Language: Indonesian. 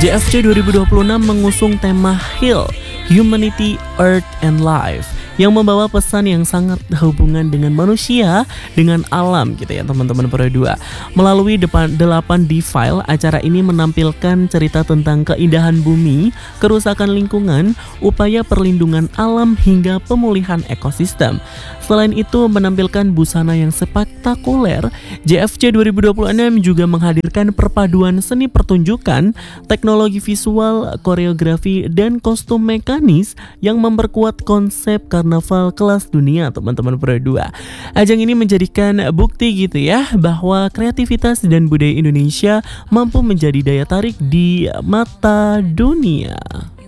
JFC 2026 mengusung tema Heal, Humanity, Earth, and Life yang membawa pesan yang sangat hubungan dengan manusia, dengan alam gitu ya teman-teman Pro 2. Melalui 8 D-File, acara ini menampilkan cerita tentang keindahan bumi, kerusakan lingkungan, upaya perlindungan alam hingga pemulihan ekosistem. Selain itu menampilkan busana yang spektakuler, JFC 2026 juga menghadirkan perpaduan seni pertunjukan, teknologi visual, koreografi, dan kostum mekanis yang memperkuat konsep karnaval kelas dunia teman-teman Pro 2. Ajang ini menjadikan bukti gitu ya bahwa kreativitas dan budaya Indonesia mampu menjadi daya tarik di mata dunia.